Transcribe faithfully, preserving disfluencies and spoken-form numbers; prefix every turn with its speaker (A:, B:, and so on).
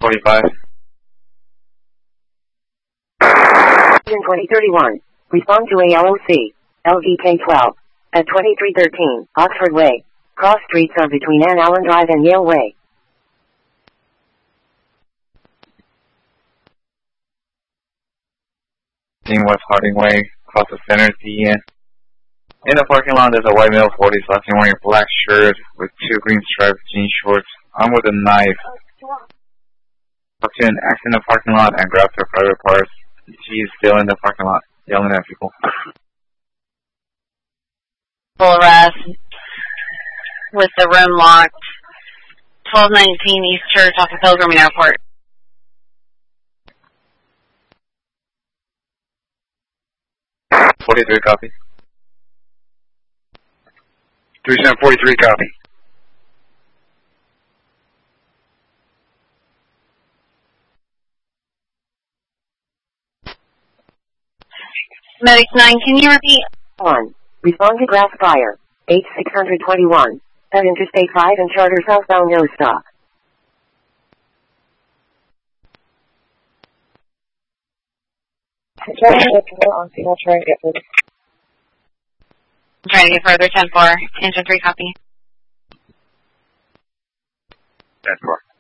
A: forty-five.
B: twenty thirty-one. Respond to A L O C. L V K twelve. At twenty-three thirteen, Oxford Way. Cross streets are between Ann Allen Drive and Yale Way.
A: West Harding Way, across the center, D N. In the parking lot, there's a white male forty last wearing a black shirt with two green striped jean shorts, armed with a knife. Up to an accident in the parking lot and grabs her private parts. She is still in the parking lot, yelling at people.
C: Full arrest with the room locked. twelve nineteen East Church off of Pilgrim Airport.
A: forty-three copy.
D: three seven forty-three copy.
C: Medic nine, can you repeat?
B: one. Respond to grass fire. H six twenty-one. At Interstate five and Charter southbound no stop.
E: I'm trying to get on scene. I'll try and get further.
C: I'm trying to get further. ten four. Engine three copy.
D: ten four.